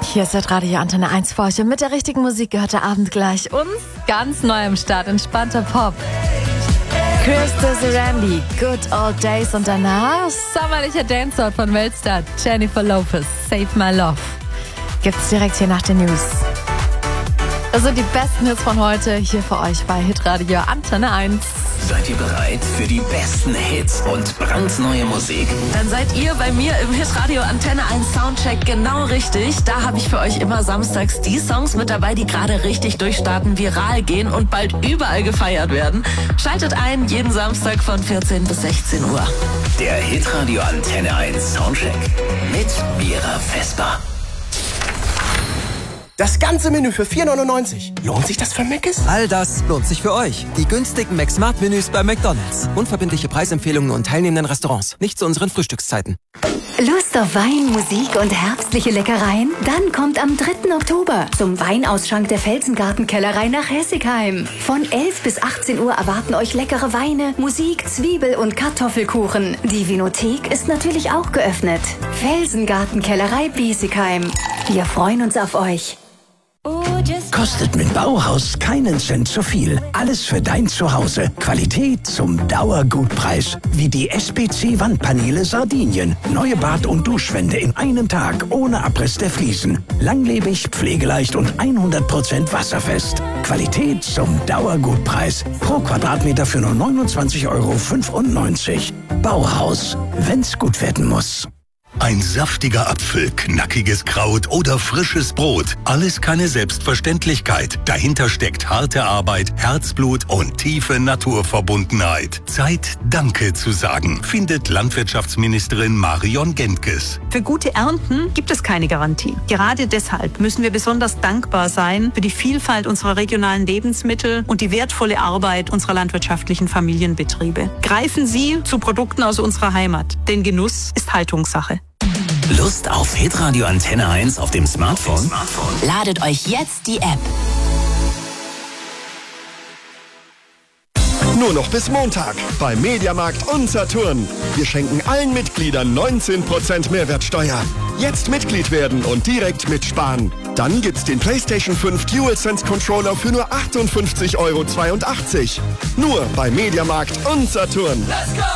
Hier ist das Radio Antenne 1 für euch und mit der richtigen Musik gehört der Abend gleich uns ganz neu am Start, entspannter Pop. Krista Sarandi, Good Old Days und danach sommerlicher Dancehall von Weltstar Jennifer Lopez, Save My Love. Gibt's direkt hier nach den News. Das sind die besten Hits von heute hier für euch bei Hitradio Antenne 1. Seid ihr bereit für die besten Hits und brandneue Musik? Dann seid ihr bei mir im Hitradio Antenne 1 Soundcheck genau richtig. Da habe ich für euch immer samstags die Songs mit dabei, die gerade richtig durchstarten, viral gehen und bald überall gefeiert werden. Schaltet ein, jeden Samstag von 14 bis 16 Uhr. Der Hitradio Antenne 1 Soundcheck mit Mira Vesper. Das ganze Menü für 4,99. Lohnt sich das für Mc's? All das lohnt sich für euch. Die günstigen McSmart-Menüs bei McDonald's. Unverbindliche Preisempfehlungen und teilnehmenden Restaurants. Nicht zu unseren Frühstückszeiten. Lust auf Wein, Musik und herbstliche Leckereien? Dann kommt am 3. Oktober zum Weinausschank der Felsengartenkellerei nach Hessigheim. Von 11 bis 18 Uhr erwarten euch leckere Weine, Musik, Zwiebel- und Kartoffelkuchen. Die Vinothek ist natürlich auch geöffnet. Felsengartenkellerei Biesigheim. Wir freuen uns auf euch. Kostet mit Bauhaus keinen Cent zu viel. Alles für dein Zuhause. Qualität zum Dauergutpreis. Wie die SPC-Wandpaneele Sardinien. Neue Bad- und Duschwände in einem Tag ohne Abriss der Fliesen. Langlebig, pflegeleicht und 100% wasserfest. Qualität zum Dauergutpreis. Pro Quadratmeter für nur 29,95 €. Bauhaus. Wenn's gut werden muss. Ein saftiger Apfel, knackiges Kraut oder frisches Brot. Alles keine Selbstverständlichkeit. Dahinter steckt harte Arbeit, Herzblut und tiefe Naturverbundenheit. Zeit, Danke zu sagen, findet Landwirtschaftsministerin Marion Gentges. Für gute Ernten gibt es keine Garantie. Gerade deshalb müssen wir besonders dankbar sein für die Vielfalt unserer regionalen Lebensmittel und die wertvolle Arbeit unserer landwirtschaftlichen Familienbetriebe. Greifen Sie zu Produkten aus unserer Heimat, denn Genuss ist Haltungssache. Lust auf Hitradio Antenne 1 auf dem Smartphone? Ladet euch jetzt die App. Nur noch bis Montag bei Mediamarkt und Saturn. Wir schenken allen Mitgliedern 19% Mehrwertsteuer. Jetzt Mitglied werden und direkt mitsparen. Dann gibt's den PlayStation 5 DualSense Controller für nur 58,82 €. Nur bei Mediamarkt und Saturn. Let's go!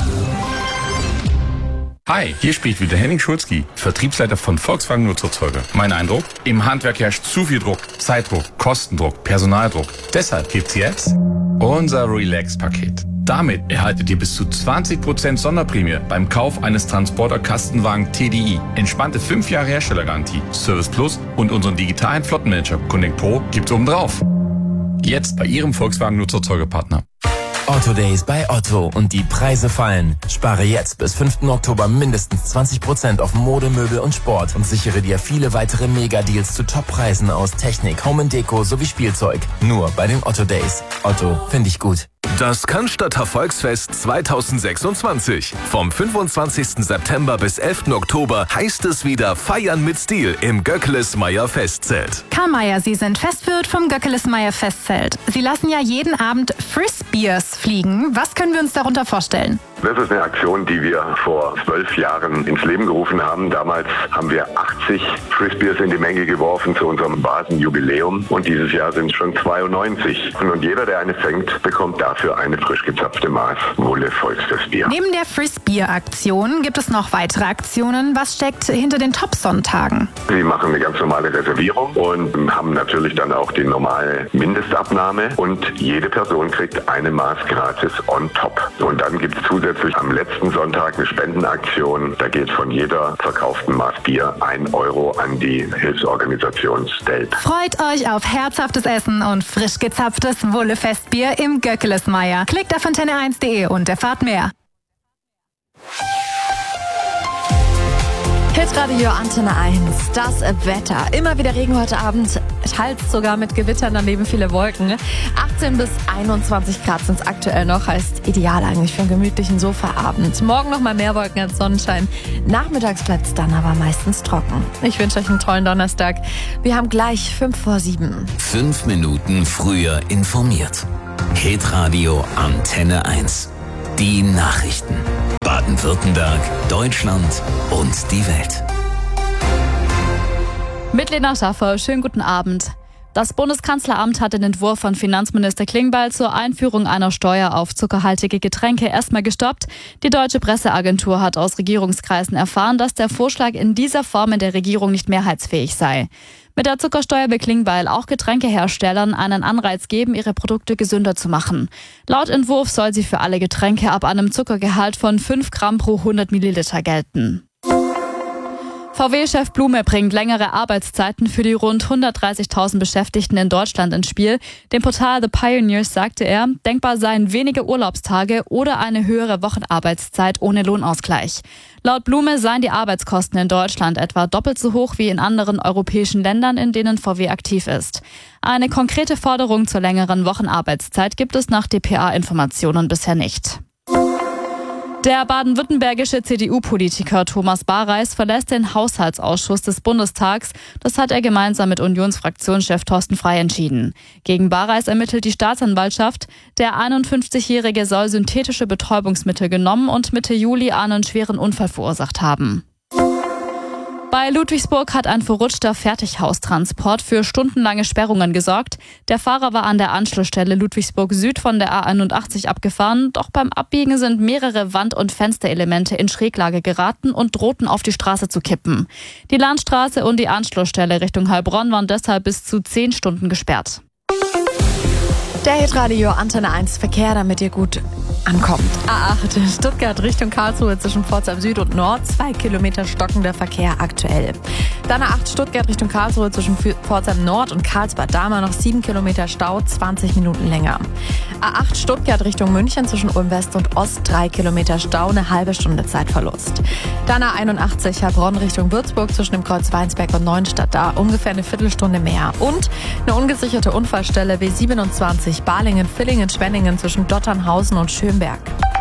Hi, hier spricht wieder Henning Schulzki, Vertriebsleiter von Volkswagen Nutzerzeuger. Mein Eindruck? Im Handwerk herrscht zu viel Druck, Zeitdruck, Kostendruck, Personaldruck. Deshalb gibt's jetzt unser Relax-Paket. Damit erhaltet ihr bis zu 20% Sonderprämie beim Kauf eines Transporter-Kastenwagen TDI. Entspannte 5 Jahre Herstellergarantie, Service Plus und unseren digitalen Flottenmanager Connect Pro gibt's obendrauf. Jetzt bei Ihrem Volkswagen Nutzerzeugerpartner. Otto Days bei Otto und die Preise fallen. Spare jetzt bis 5. Oktober mindestens 20% auf Mode, Möbel und Sport und sichere dir viele weitere Mega-Deals zu Top-Preisen aus Technik, Home & Deko sowie Spielzeug. Nur bei den Otto Days. Otto, finde ich gut. Das Cannstatter Volksfest 2026. Vom 25. September bis 11. Oktober heißt es wieder Feiern mit Stil im Göckeles-Meyer Festzelt. Karl Mayer, Sie sind Festwirt vom Göckeles-Meyer Festzelt. Sie lassen ja jeden Abend Frisbeers fliegen. Was können wir uns darunter vorstellen? Das ist eine Aktion, die wir vor 12 Jahren ins Leben gerufen haben. Damals haben wir 80 Frisbeers in die Menge geworfen zu unserem Basenjubiläum. Und dieses Jahr sind es schon 92. Und jeder, der eine fängt, bekommt dafür eine frisch gezapfte Maß Wolle Volksfestbier. Neben der Frisbeer-Aktion gibt es noch weitere Aktionen. Was steckt hinter den Top-Sonntagen? Sie machen eine ganz normale Reservierung und haben natürlich dann auch die normale Mindestabnahme. Und jede Person kriegt eine Maß gratis on top. Und dann gibt es zusätzlich am letzten Sonntag eine Spendenaktion. Da geht von jeder verkauften Maß Bier 1 € an die Hilfsorganisation STELP. Freut euch auf herzhaftes Essen und frisch gezapftes Wolle-Festbier im Göckeles-Meyer. Klickt auf antenne1.de und erfahrt mehr. Hitradio Antenne 1, das Wetter. Immer wieder Regen heute Abend, teils sogar mit Gewittern, daneben viele Wolken. 18 bis 21 Grad sind es aktuell noch, heißt ideal eigentlich für einen gemütlichen Sofaabend. Morgen nochmal mehr Wolken als Sonnenschein. Nachmittags bleibt es dann aber meistens trocken. Ich wünsche euch einen tollen Donnerstag. Wir haben gleich 6:55. 5 Minuten früher informiert. Hitradio Antenne 1. Die Nachrichten. Baden-Württemberg, Deutschland und die Welt. Mit Lena Schaffer, schönen guten Abend. Das Bundeskanzleramt hat den Entwurf von Finanzminister Klingbeil zur Einführung einer Steuer auf zuckerhaltige Getränke erstmal gestoppt. Die Deutsche Presseagentur hat aus Regierungskreisen erfahren, dass der Vorschlag in dieser Form in der Regierung nicht mehrheitsfähig sei. Mit der Zuckersteuer will Klingbeil auch Getränkeherstellern einen Anreiz geben, ihre Produkte gesünder zu machen. Laut Entwurf soll sie für alle Getränke ab einem Zuckergehalt von 5 Gramm pro 100 Milliliter gelten. VW-Chef Blume bringt längere Arbeitszeiten für die rund 130.000 Beschäftigten in Deutschland ins Spiel. Dem Portal The Pioneers sagte er, denkbar seien wenige Urlaubstage oder eine höhere Wochenarbeitszeit ohne Lohnausgleich. Laut Blume seien die Arbeitskosten in Deutschland etwa doppelt so hoch wie in anderen europäischen Ländern, in denen VW aktiv ist. Eine konkrete Forderung zur längeren Wochenarbeitszeit gibt es nach dpa-Informationen bisher nicht. Der baden-württembergische CDU-Politiker Thomas Bareis verlässt den Haushaltsausschuss des Bundestags. Das hat er gemeinsam mit Unionsfraktionschef Thorsten Frey entschieden. Gegen Bareis ermittelt die Staatsanwaltschaft. Der 51-Jährige soll synthetische Betäubungsmittel genommen und Mitte Juli einen schweren Unfall verursacht haben. Bei Ludwigsburg hat ein verrutschter Fertighaustransport für stundenlange Sperrungen gesorgt. Der Fahrer war an der Anschlussstelle Ludwigsburg Süd von der A81 abgefahren, doch beim Abbiegen sind mehrere Wand- und Fensterelemente in Schräglage geraten und drohten auf die Straße zu kippen. Die Landstraße und die Anschlussstelle Richtung Heilbronn waren deshalb bis zu 10 Stunden gesperrt. Der Hitradio Antenne 1 Verkehr, damit ihr gut ankommt. A8 Stuttgart Richtung Karlsruhe zwischen Pforzheim Süd und Nord, 2 Kilometer stockender Verkehr aktuell. Dann A8 Stuttgart Richtung Karlsruhe zwischen Pforzheim Nord und Karlsbad-Dahmer noch 7 Kilometer Stau, 20 Minuten länger. A8 Stuttgart Richtung München zwischen Ulm West und Ost, 3 Kilometer Stau, eine halbe Stunde Zeitverlust. Dann A81 Heilbronn Richtung Würzburg zwischen dem Kreuz Weinsberg und Neuenstadt, da ungefähr eine Viertelstunde mehr. Und eine ungesicherte Unfallstelle W27 Balingen-Villingen-Schwenningen zwischen Dotternhausen und Schönberg.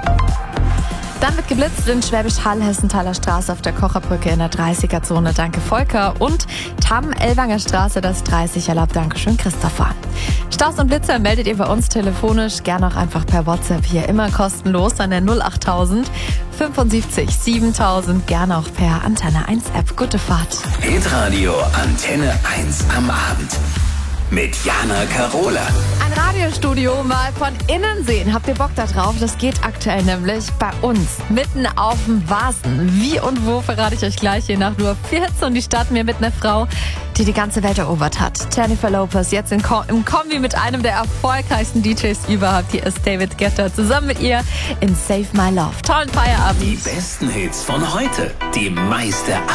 Dann wird geblitzt in Schwäbisch Hall, Hessenthaler Straße auf der Kocherbrücke in der 30er-Zone. Danke Volker. Und Tamm, Ellwanger Straße, das 30 erlaubt. Dankeschön Christopher. Staus und Blitzer meldet ihr bei uns telefonisch, gerne auch einfach per WhatsApp, hier immer kostenlos an der 08000 75 7000, gerne auch per Antenne 1 App. Gute Fahrt. Hitradio Antenne 1 am Abend. Mit Jana Karola. Ein Radiostudio mal von innen sehen. Habt ihr Bock da drauf? Das geht aktuell nämlich bei uns. Mitten auf dem Vasen. Wie und wo verrate ich euch gleich, je nach nur 14. Die starten wir mit einer Frau, die die ganze Welt erobert hat. Jennifer Lopez, jetzt im Kombi mit einem der erfolgreichsten DJs überhaupt. Hier ist David Guetta zusammen mit ihr in Save My Love. Tollen Feierabend. Die besten Hits von heute. Die meiste